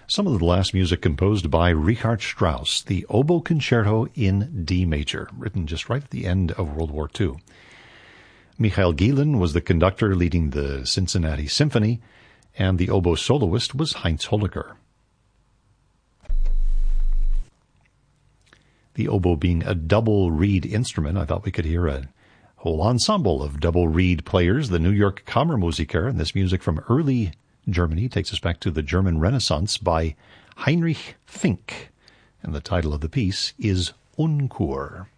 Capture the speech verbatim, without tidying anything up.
Some of the last music composed by Richard Strauss, the Oboe Concerto in D major, written just right at the end of World War Two. Michael Gielen was the conductor leading the Cincinnati Symphony, and the oboe soloist was Heinz Holliger. The oboe being a double reed instrument, I thought we could hear a whole ensemble of double reed players. The New York Kammermusiker, and this music from early Germany takes us back to the German Renaissance by Heinrich Fink. And the title of the piece is Unkur.